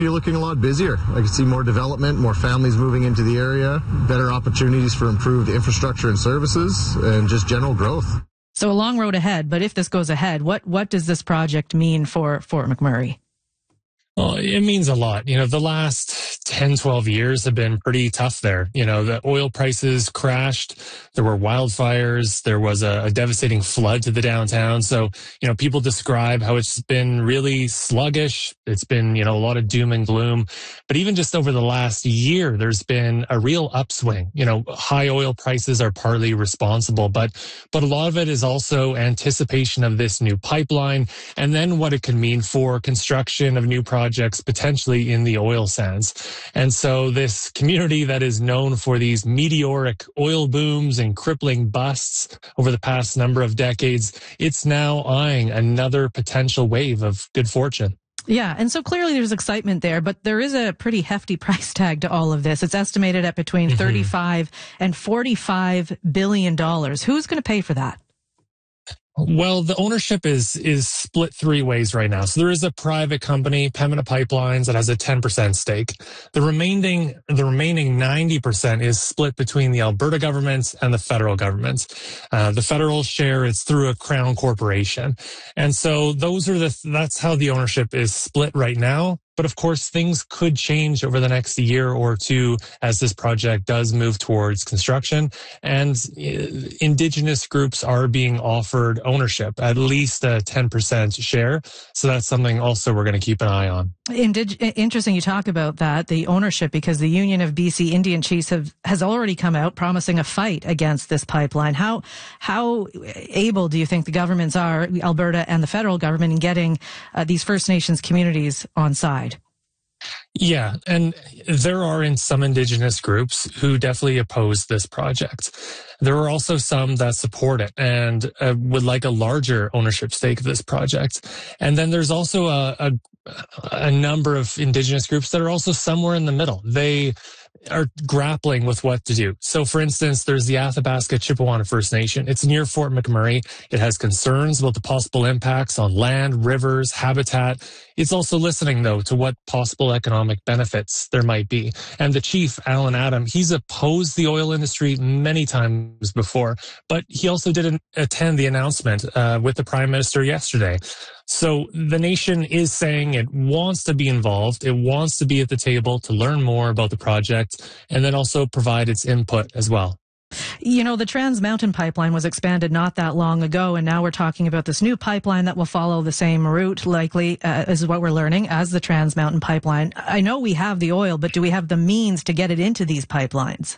You're looking a lot busier. I can see more development, more families moving into the area, better opportunities for improved infrastructure and services, and just general growth. So a long road ahead, but if this goes ahead, what does this project mean for Fort McMurray? Well, it means a lot. The last 10, 12 years have been pretty tough there. The oil prices crashed. There were wildfires. There was a devastating flood to the downtown. So, people describe how it's been really sluggish. It's been, a lot of doom and gloom. But even just over the last year, there's been a real upswing. High oil prices are partly responsible, but a lot of it is also anticipation of this new pipeline and then what it could mean for construction of new projects potentially in the oil sands. And so this community that is known for these meteoric oil booms and crippling busts over the past number of decades, it's now eyeing another potential wave of good fortune. Yeah, and so clearly there's excitement there, but there is a pretty hefty price tag to all of this. It's estimated at between $35 and $45 billion. Who's going to pay for that? Well, the ownership is split three ways right now. So there is a private company, Pembina Pipelines, that has a 10% stake. The remaining 90% is split between the Alberta government and the federal government. The federal share is through a crown corporation. And so that's how the ownership is split right now. But of course, things could change over the next year or two as this project does move towards construction. And Indigenous groups are being offered ownership, at least a 10% share. So that's something also we're going to keep an eye on. Interesting you talk about that, the ownership, because the Union of BC Indian Chiefs has already come out promising a fight against this pipeline. How able do you think the governments are, Alberta and the federal government, in getting these First Nations communities on side? Yeah, and there are some Indigenous groups who definitely oppose this project. There are also some that support it and would like a larger ownership stake of this project. And then there's also a number of Indigenous groups that are also somewhere in the middle. They are grappling with what to do. So, for instance, there's the Athabasca Chippewa First Nation. It's near Fort McMurray. It has concerns about the possible impacts on land, rivers, habitat. It's also listening, though, to what possible economic benefits there might be. And the chief, Alan Adam, he's opposed the oil industry many times before, but he also didn't attend the announcement with the Prime Minister yesterday. So the nation is saying it wants to be involved. It wants to be at the table to learn more about the project and then also provide its input as well. The Trans Mountain Pipeline was expanded not that long ago, and now we're talking about this new pipeline that will follow the same route, likely, is what we're learning, as the Trans Mountain Pipeline. I know we have the oil, but do we have the means to get it into these pipelines?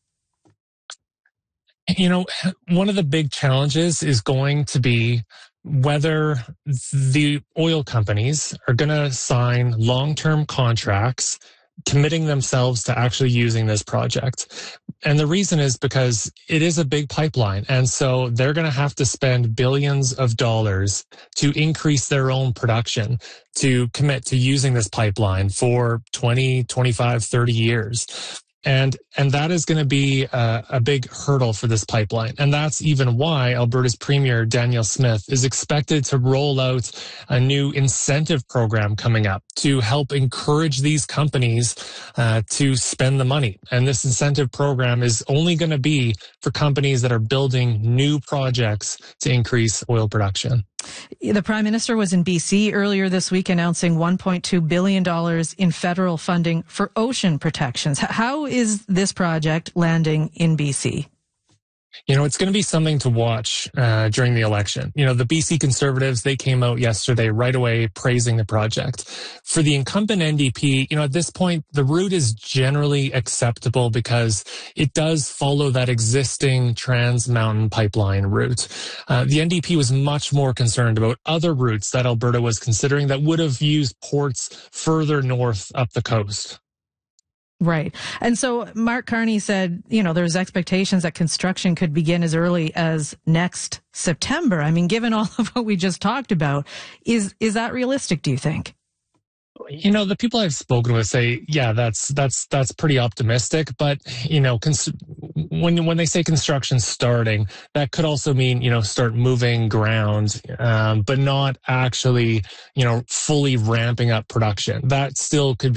One of the big challenges is going to be whether the oil companies are going to sign long-term contracts committing themselves to actually using this project. And the reason is because it is a big pipeline. And so they're going to have to spend billions of dollars to increase their own production to commit to using this pipeline for 20, 25, 30 years. And that is going to be a big hurdle for this pipeline. And that's even why Alberta's Premier, Danielle Smith, is expected to roll out a new incentive program coming up to help encourage these companies to spend the money. And this incentive program is only going to be for companies that are building new projects to increase oil production. The Prime Minister was in BC earlier this week announcing $1.2 billion in federal funding for ocean protections. How is this project landing in BC? It's going to be something to watch during the election. The BC Conservatives, they came out yesterday right away praising the project. For the incumbent NDP, at this point, the route is generally acceptable because it does follow that existing Trans Mountain Pipeline route. The NDP was much more concerned about other routes that Alberta was considering that would have used ports further north up the coast. Right. And so Mark Carney said, there's expectations that construction could begin as early as next September. I mean, given all of what we just talked about, is that realistic, do you think? The people I've spoken with say, yeah, that's pretty optimistic. But, when they say construction starting, that could also mean, start moving ground, but not actually, fully ramping up production. That still could be